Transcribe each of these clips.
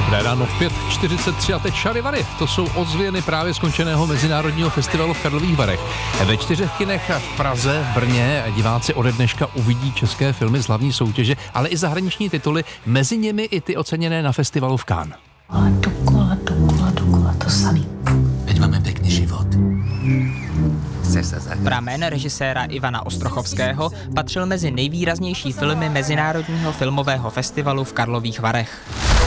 Dobré ráno v 5:43 a teď Šarivary. To jsou ozvěny právě skončeného mezinárodního festivalu v Karlových Varech. Ve 4 kinech v Praze, v Brně diváci ode dneška uvidí české filmy z hlavní soutěže, ale i zahraniční tituly, mezi nimi i ty oceněné na festivalu v Cannes. Ale dokola, to samý. Veď máme pěkný život. Pramen režiséra Ivana Ostrochovského patřil mezi nejvýraznější filmy Mezinárodního filmového festivalu v Karlových Varech.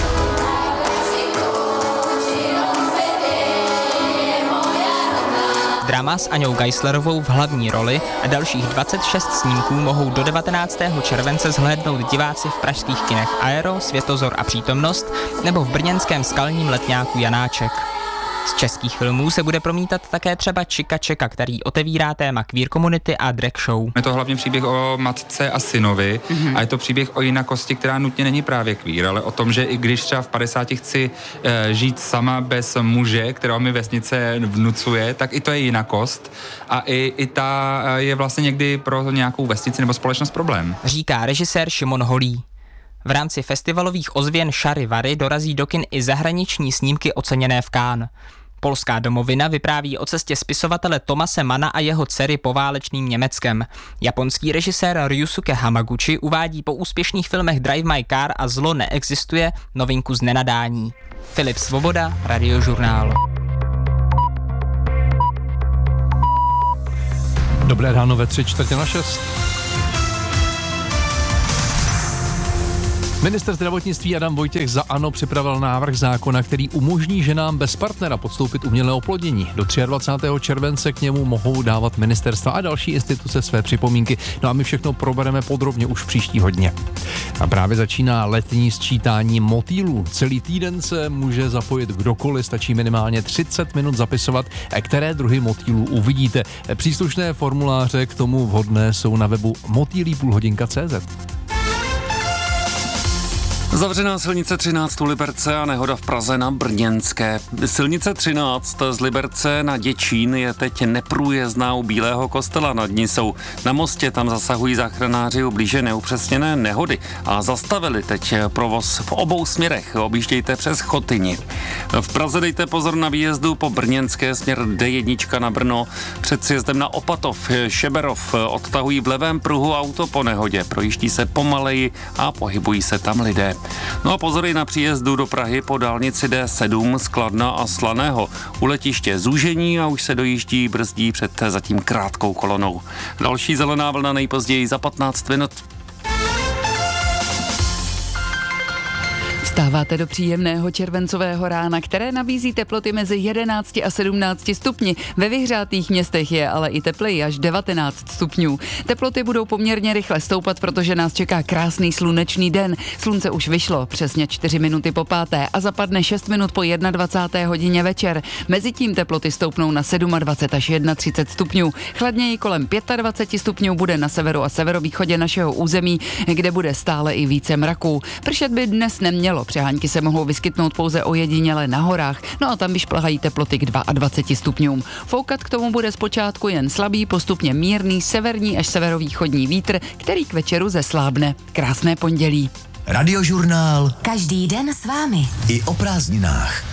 Drama s Aňou Geislerovou v hlavní roli a dalších 26 snímků mohou do 19. července zhlédnout diváci v pražských kinech Aero, Světozor a Přítomnost nebo v brněnském skalním letňáku Janáček. Z českých filmů se bude promítat také třeba Čika Čeka, který otevírá téma queer komunity a drag show. Je to hlavně příběh o matce a synovi a je to příběh o jinakosti, která nutně není právě queer, ale o tom, že i když třeba v 50 chci žít sama bez muže, kterého mi vesnice vnucuje, tak i to je jinakost a i ta je vlastně někdy pro nějakou vesnici nebo společnost problém. Říká režisér Šimon Holý. V rámci festivalových ozvěn Šarivary dorazí do kin i zahraniční snímky oceněné v Cannes. Polská domovina vypráví o cestě spisovatele Tomase Mana a jeho dcery poválečným Německem. Japonský režisér Ryusuke Hamaguchi uvádí po úspěšných filmech Drive My Car a Zlo neexistuje novinku z Nenadání. Filip Svoboda, Radiožurnál. Dobré ráno ve 5:45. Ministr zdravotnictví Adam Vojtěch za ANO připravil návrh zákona, který umožní ženám bez partnera podstoupit umělé oplodnění. Do 23. července k němu mohou dávat ministerstva a další instituce své připomínky. No a my všechno probereme podrobně už příští hodně. A právě začíná letní sčítání motýlů. Celý týden se může zapojit kdokoliv, stačí minimálně 30 minut zapisovat, které druhy motýlů uvidíte. Příslušné formuláře k tomu vhodné jsou na webu motýlí.cz. Zavřená silnice 13 u Liberce a nehoda v Praze na Brněnské. Silnice 13 z Liberce na Děčín je teď neprůjezdná u Bílého kostela. Nad ní jsou na mostě, tam zasahují záchranáři u blíže neupřesněné nehody a zastavili teď provoz v obou směrech. Objíždějte přes Chotyni. V Praze dejte pozor na výjezdu po Brněnské směr D1 na Brno. Před sjezdem na Opatov, Šeberov odtahují v levém pruhu auto po nehodě. Projíždí se pomaleji a pohybují se tam lidé. No a pozory na příjezdu do Prahy po dálnici D7 z Kladna a Slaného. U letiště zúžení a už se dojíždí, brzdí před zatím krátkou kolonou. Další zelená vlna nejpozději za 15 minut. Vstáváte do příjemného červencového rána, které nabízí teploty mezi 11 a 17 stupni. Ve vyhřátých městech je ale i tepleji až 19 stupňů. Teploty budou poměrně rychle stoupat, protože nás čeká krásný slunečný den. Slunce už vyšlo přesně 4 minuty po 5. a zapadne 6 minut po 21. hodině večer. Mezitím teploty stoupnou na 27 až 31 stupňů. Chladněji kolem 25 stupňů bude na severu a severovýchodě našeho území, kde bude stále i více mraků. Pršet by dnes nemělo. Přehánky se mohou vyskytnout pouze ojediněle na horách, no a tam vyšplhají teploty k 22 stupňům. Foukat k tomu bude zpočátku jen slabý, postupně mírný severní až severovýchodní vítr, který k večeru zeslábne. Krásné pondělí. Radiožurnál. Každý den s vámi. I o prázdninách.